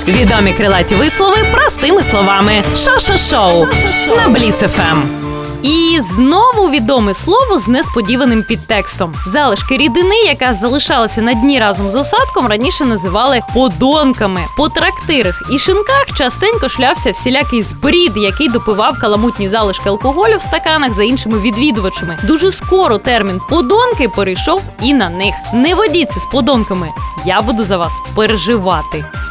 Відомі крилаті вислови простими словами. Шо-шо-шоу на Бліц ФМ. І знову відоме слово з несподіваним підтекстом. Залишки рідини, яка залишалася на дні разом з осадком, раніше називали подонками. По трактирах і шинках частенько шлявся всілякий збрід, який допивав каламутні залишки алкоголю в стаканах за іншими відвідувачами. Дуже скоро термін «подонки» перейшов і на них. Не водіться з подонками, я буду за вас переживати.